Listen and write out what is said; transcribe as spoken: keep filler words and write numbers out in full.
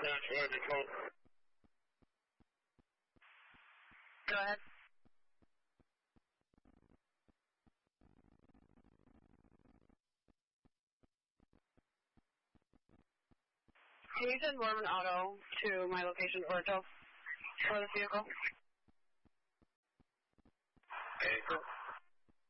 That's where they call. Go ahead. Can you send Mormon Auto to my location, Orto, for this vehicle? Okay.